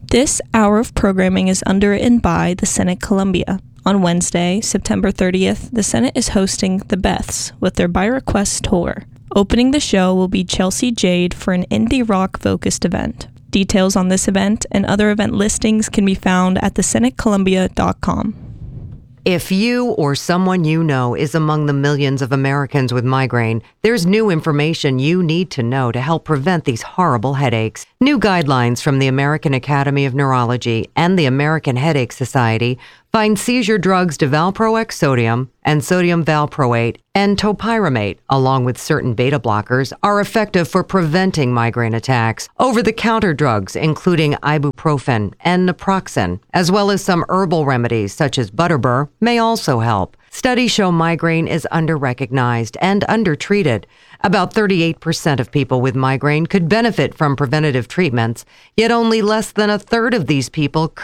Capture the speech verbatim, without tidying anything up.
This hour of programming is underwritten by the Senate Columbia. On Wednesday, September thirtieth, the Senate is hosting the Beths with their By Request tour. Opening the show will be Chelsea Jade for an indie rock-focused event. Details on this event and other event listings can be found at the senate columbia dot com. If you or someone you know is among the millions of Americans with migraine, there's new information you need to know to help prevent these horrible headaches. New guidelines from the American Academy of Neurology and the American Headache Society find seizure drugs Valproex sodium and sodium valproate and topiramate, along with certain beta blockers, are effective for preventing migraine attacks. Over-the-counter drugs, including ibuprofen and naproxen, as well as some herbal remedies such as butterbur, may also help. Studies show migraine is under-recognized and undertreated. About thirty-eight percent of people with migraine could benefit from preventative treatments, yet only less than a third of these people